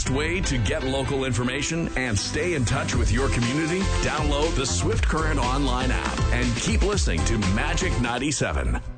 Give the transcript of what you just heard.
best way to get local information and stay in touch with your community? Download the Swift Current online app and keep listening to Magic 97.